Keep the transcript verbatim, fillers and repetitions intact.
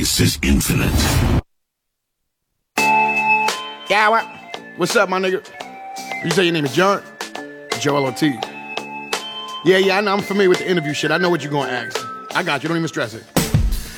This is Infinite. Yeah, what? What's up, my nigga? You say your name is John? Joel Ortiz. Yeah, yeah, I know. I'm familiar with the interview shit. I know what you're gonna ask. I got you. Don't even stress it.